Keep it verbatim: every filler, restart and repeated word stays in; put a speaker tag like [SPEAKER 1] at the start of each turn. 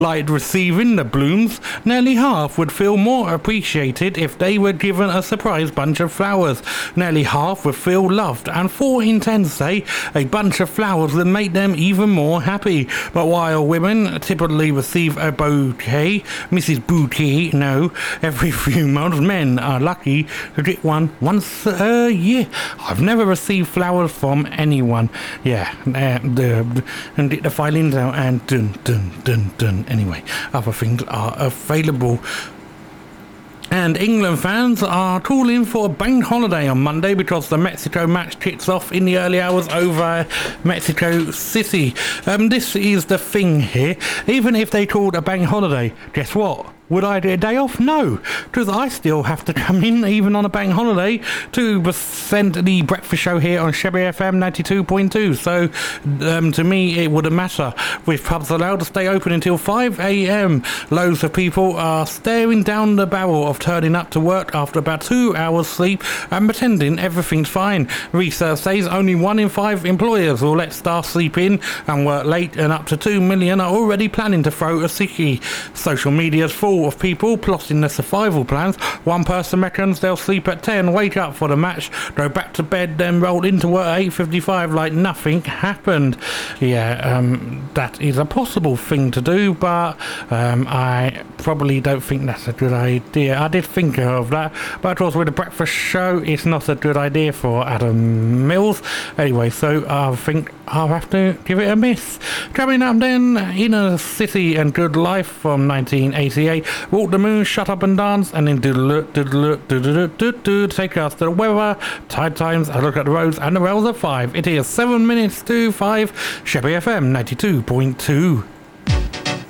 [SPEAKER 1] Like receiving the blooms, nearly half would feel more appreciated if they were given a surprise bunch of flowers. Nearly half would feel loved, and four in ten say a bunch of flowers would make them even more happy. But while women typically receive a bouquet, Missus Bouquet, no, every few months, men are lucky to get one once a year. I've never received flowers from anyone. Yeah, uh, the, and get the filings out and dun dun dun dun. Anyway, other things are available. And England fans are calling for a bank holiday on Monday because the Mexico match kicks off in the early hours over Mexico City. Um, this is the thing here. Even if they called a bank holiday, guess what? Would I get a day off? No, because I still have to come in, even on a bank holiday, to present the breakfast show here on Chevy F M ninety-two point two. So, um, to me, it wouldn't matter. With pubs allowed to stay open until five a.m, loads of people are staring down the barrel of turning up to work after about two hours sleep and pretending everything's fine. Research says only one in five employers will let staff sleep in and work late, and up to two million are already planning to throw a sickie. Social media's full of people plotting their survival plans. One person reckons they'll sleep at ten, wake up for the match, go back to bed, then roll into work at eight fifty-five like nothing happened. Yeah, um, that is a possible thing to do, but um, I probably don't think that's a good idea. I did think of that, but of course with the breakfast show, it's not a good idea for Adam Mills. Anyway, so I think I'll have to give it a miss. Coming up then, Inner City and Good Life from nineteen eighty-eight. Walk the Moon, Shut Up and Dance, and then doodle doodle doodle doodle take us to the weather, tide times, a look at the roads, and the rails at five. It is seven minutes to five. Chevy F M ninety-two point two.